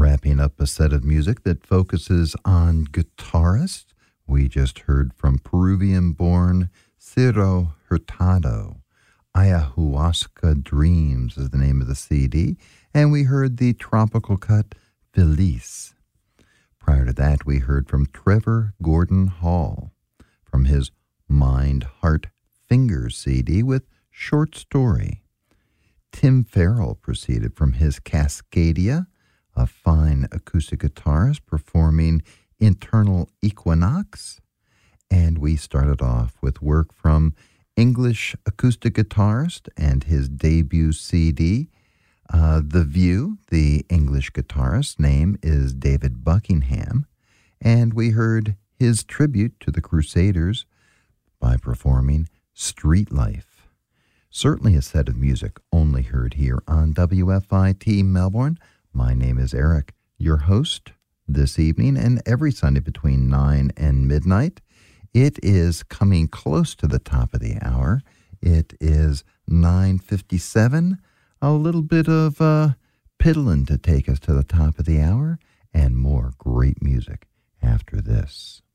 Wrapping up a set of music that focuses on guitarists, we just heard from Peruvian-born Ciro Hurtado. Ayahuasca Dreams is the name of the CD, and we heard the tropical cut Feliz. Prior to that, we heard from Trevor Gordon Hall from his Mind, Heart, Fingers CD with Short Story. Tim Farrell proceeded from his Cascadia, a fine acoustic guitarist performing Internal Equinox. And we started off with work from English acoustic guitarist and his debut CD, The View. The English guitarist's name is David Buckingham, and we heard his tribute to the Crusaders by performing Street Life. Certainly a set of music only heard here on WFIT Melbourne. My name is Eric, your host this evening and every Sunday between 9 and midnight. It is coming close to the top of the hour. It is 9:57. A little bit of piddling to take us to the top of the hour, and more great music after this.